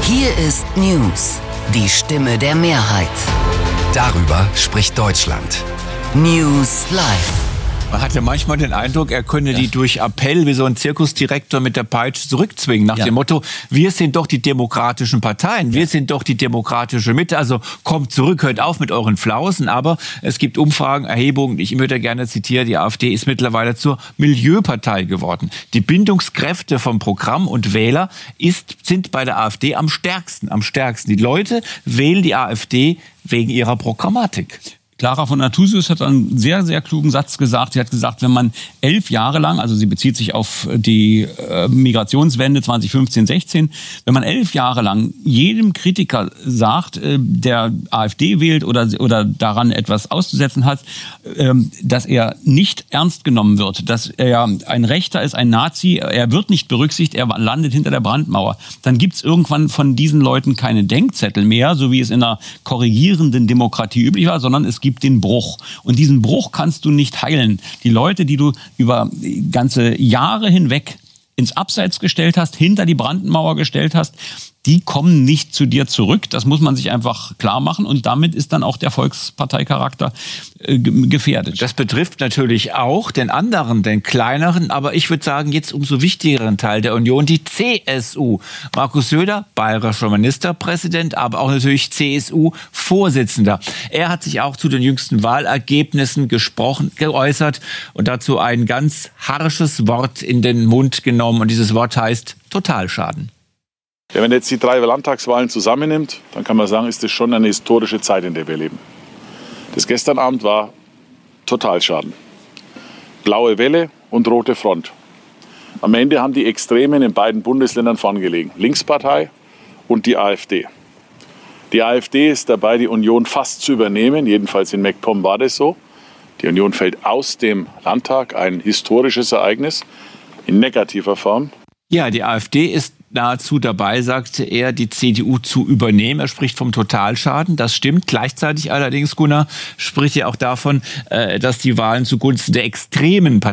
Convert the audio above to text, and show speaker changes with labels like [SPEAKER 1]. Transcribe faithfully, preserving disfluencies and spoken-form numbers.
[SPEAKER 1] Hier ist News, die Stimme der Mehrheit.
[SPEAKER 2] Darüber spricht Deutschland.
[SPEAKER 1] News Live.
[SPEAKER 3] Man hatte manchmal den Eindruck, er könne ja. die durch Appell wie so ein Zirkusdirektor mit der Peitsche zurückzwingen. Nach ja. dem Motto, wir sind doch die demokratischen Parteien, wir ja. sind doch die demokratische Mitte. Also kommt zurück, hört auf mit euren Flausen. Aber es gibt Umfragen, Erhebungen, ich würde gerne zitieren, die AfD ist mittlerweile zur Milieupartei geworden. Die Bindungskräfte vom Programm und Wähler ist, sind bei der AfD am stärksten. Am stärksten. Die Leute wählen die AfD wegen ihrer Programmatik.
[SPEAKER 4] Clara von Nathusius hat einen sehr, sehr klugen Satz gesagt. Sie hat gesagt, wenn man elf Jahre lang, also sie bezieht sich auf die äh, Migrationswende zwanzig fünfzehn sechzehn, wenn man elf Jahre lang jedem Kritiker sagt, äh, der AfD wählt oder, oder daran etwas auszusetzen hat, äh, dass er nicht ernst genommen wird, dass er ein Rechter ist, ein Nazi, er wird nicht berücksichtigt, er landet hinter der Brandmauer, dann gibt's irgendwann von diesen Leuten keine Denkzettel mehr, so wie es in einer korrigierenden Demokratie üblich war, sondern es gibt gibt den Bruch. Und diesen Bruch kannst du nicht heilen. Die Leute, die du über ganze Jahre hinweg ins Abseits gestellt hast, hinter die Brandmauer gestellt hast, die kommen nicht zu dir zurück. Das muss man sich einfach klar machen. Und damit ist dann auch der Volksparteicharakter äh, gefährdet.
[SPEAKER 3] Das betrifft natürlich auch den anderen, den kleineren, aber ich würde sagen, jetzt umso wichtigeren Teil der Union, die C S U. Markus Söder, bayerischer Ministerpräsident, aber auch natürlich C S U-Vorsitzender. Er hat sich auch zu den jüngsten Wahlergebnissen gesprochen, geäußert und dazu ein ganz harsches Wort in den Mund genommen. Und dieses Wort heißt Totalschaden.
[SPEAKER 5] Ja, wenn man jetzt die drei Landtagswahlen zusammennimmt, dann kann man sagen, ist das schon eine historische Zeit, in der wir leben. Das gestern Abend war Totalschaden. Blaue Welle und rote Front. Am Ende haben die Extremen in beiden Bundesländern vorn gelegen. Linkspartei und die AfD. Die AfD ist dabei, die Union fast zu übernehmen. Jedenfalls in MacPom war das so. Die Union fällt aus dem Landtag. Ein historisches Ereignis in negativer Form.
[SPEAKER 3] Ja, die AfD ist nahezu dabei, sagte er, die C D U zu übernehmen. Er spricht vom Totalschaden. Das stimmt. Gleichzeitig allerdings, Gunnar, spricht er auch davon, dass die Wahlen zugunsten der extremen Parteien